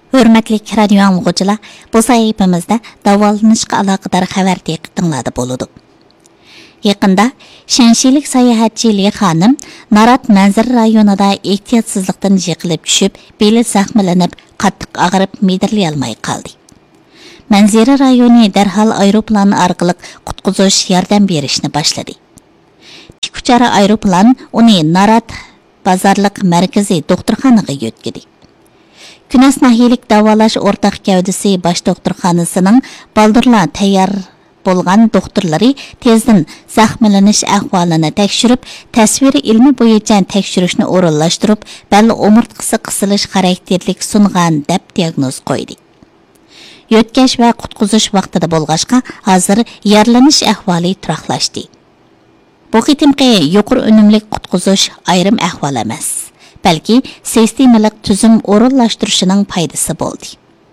Hürmetli radio anlıqçılar, bu sayfamızda davolanışqa aloqador xabar diqqətinizdə boludu. Yaqında Şanşilik sayohatchi Li xonim Narat manzir rayonida ehtiyotsizlikdan yiqilib tushib, beli zaxmlanib, qattiq og'rib, medirlay olmay qoldi. Manzira rayoni darhol aeroplan orqali qutqizish yordam berishni boshladi. Uchara aeroplan uni Narat bozorlik markaziy doktorxonaga yetkazdi. Künes nahiylik davolash o'rtaq gavdisi bosh doktorxonasining baldurlar tayyor bo'lgan doktorlari tezdan zaxmlanish ahvolini tekshirib, tasviri ilmi bo'yicha tekshirishni o'rinlashtirib, balli umurtqisi qisilish xarakterlik sungan deb diagnoz qo'ydi. Yotkash va qutqizish vaqtida bo'lg'ashqa, hozir yaralanish ahvoli turaqlashdi. Bu qitimqi yuqori unumli qutqizish ayrim ahvol emas, balki sistemalik tuzum o'rinlashtirishining foydasi bo'ldi.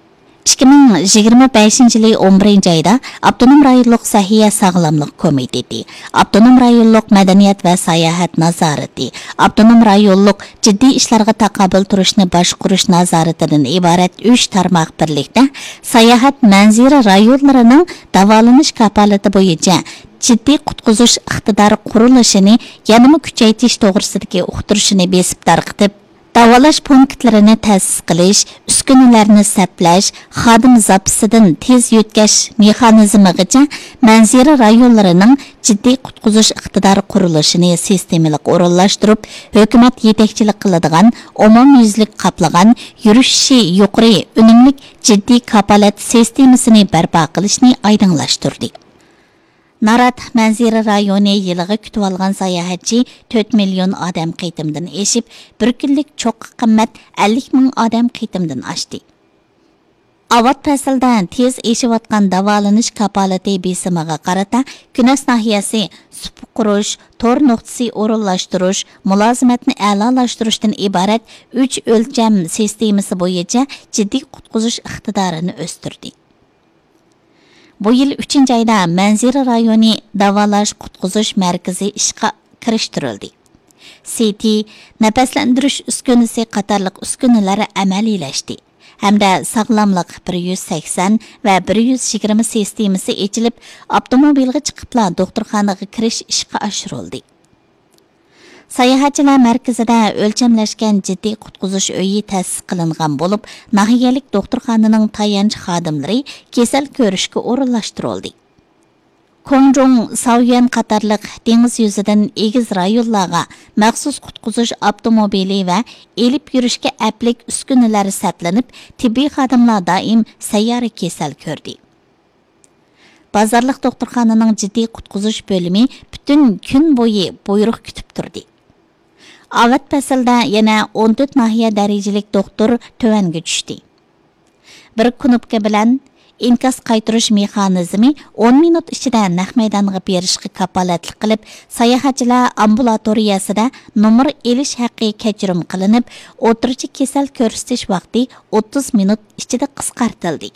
2025-yili 11 oyda Abdunum rayonluq Sahiya Sog'lomlik komiteti, Abdunum rayonluq Madaniyat va sayohat nazorati, Abdunum rayonluq jiddiy ishlarga taqobil turishni boshqarish nazoratidan iborat 3 tarmoq birlikda sayohat manzira rayonlarining davolanish kapolati bo'yicha jiddiy qutqizish iqtidori qurilishini yanada kuchaytirish to'g'risidagi uqtirishini besib tarqitib, davolash punktlarini ta'sis qilish, uskunalarni saplash, xodim zapisidan tez yetkash mexanizmigacha manzira rayonlarining jiddiy qutqizish iqtidori qurilishini sistemalik o'rinlashtirib, hukumat yetakchilik qiladigan umumyuzlik qoplagan yurishi yuqori unumli jiddiy kapolat sistemasini barpo qilishni oydinlashtirdi. Narat manzira rayoni yiliga kutib olgan sayohatchi 4 million odam qitimdan eshib, bir kunlik cho'qqi qimmat 50 ming odam qitimdan oshdi. Avat fasldan tez eshiyotgan davolanish kapolati besimiga qarata Künes nahiyasi supuq qurish, tor nuqtasi o'rinlashtirish, mulozimatni a'lolashtirishdan iborat 3 o'lcham sistemasi bo'yicha jiddiy qutqizish iqtidorini o'stirdi. Bu yil 3-oyda Manzira rayoni davolash qutqizish markazi ishga kirishtirildi. CT, nafaslantirish uskunasi qatorliq uskunalari amaliylashdi. Hamda sog'lomlik 180 va 120 sistemasi ochilib, avtomobilga chiqiblar doktorxonaga kirish ishga oshirildi. Sayohatchilar markazida o'lchamlashgan jiddiy qutqizish uyi ta'sis qilingan bo'lib, nahiyalik doktorxonaning tayanch xodimlari kasal ko'rishga o'rinlashtirildi. Konjong, Saoyan qatorliq dengiz yuzidan egiz rayonlarga maxsus qutqizish avtomobili va elib yurishga aplik uskunalar saplanib, tibbiy xodimlar doim sayyora kasal ko'rdi. Bozorliq doktorxonaning jiddiy qutqizish bo'limi butun kun bo'yi buyruq kutib turdi. Avat faslda yana 14 nahiya darajalik doktor tuvanga tushdi. Bir knopka bilan inkas qaytirish mexanizmi 10 minut ichida naq maydonga berishga kapolatlik qilib, sayohatchilar ambulatoriyasida nomer elish haqqi kechirim qilinib, o'tirchi kasal ko'rsatish vaqti 30 minut ichida qisqartirildi.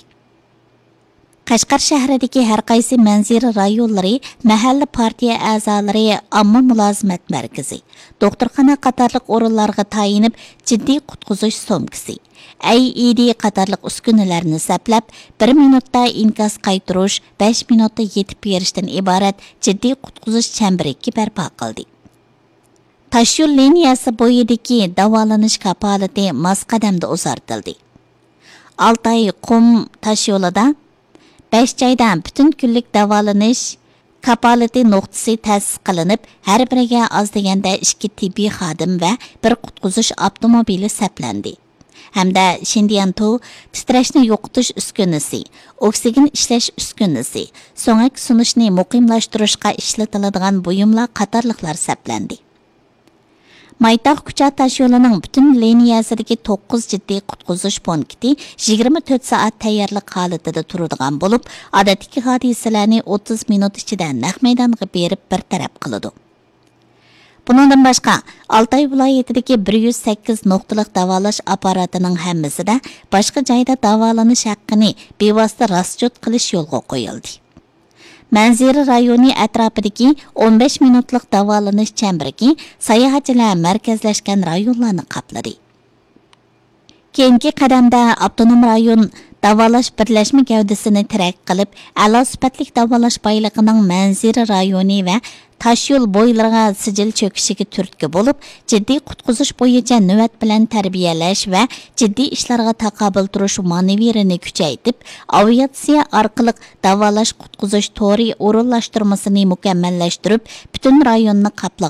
Qashqar shahridagi har qaysi manzira rayonlari, mahalla partiya a'zolari, omma mulozimat markazi, doktorxona qatorliq o'rinlarga tayinib, jiddiy qutqizish somkasi, AED qatorliq uskunalarni saplab, 1 minutda inkas qaytirish, 5 minutda yetib berishdan iborat jiddiy qutqizish chambaragi barpo qildi. Tashyo'l liniyasi bo'yidagi davolanish kapolati mos qadamda uzartildi. Altay qum tashyo'lida 5 joydan butun kunlik davolanish kapolati nuqtasi ta'sis qilinib, har biriga oz deganda 2 tibbiy xodim va 1 qutqizish avtomobili saplandi. Hamda Shindiyanto titrashni yo'qotish uskunasi, oksigen ishlash uskunasi, so'ngak sunishni muqimlashtirishga ishlatiladigan buyumlar qatorliqlar saplandi. Maytaq Kucha tash yo'lining butun liniyasidagi 9 jiddiy qutqizish punkti 24 soat tayyorlik holatida turadigan bo'lib, odatdagi hodisalarni 30 minut ichida naq maydonga berib bartaraf qiladi. Bundan boshqa, Altay viloyatidagi 108 nuqtalik davolash apparatining hammasida boshqa joyda davolanish haqqini bevosita rasjot qilish yo'lga qo'yildi. Manzira rayoni atrofidagi 15 minutlik davolanish chambirgi sayohatchilar markazlashgan rayonlarni qopladi. Keyingi qadamda avtonom rayon davolash birlashma gavdasini tirak qilib, a'lo sifatli davolash boyligining manzira rayoni va toshyo'l bo'ylariga sijil cho'kishiga turtki bo'lib, jiddiy qutqizish bo'yicha navbat bilan tarbiyalash va jiddiy ishlarga taqobil turish ma'naviyarini kuchaytirib, aviatsiya orqali davolash qutqizish to'ri o'rinlashtirmasini mukammallashtirib, butun rayonni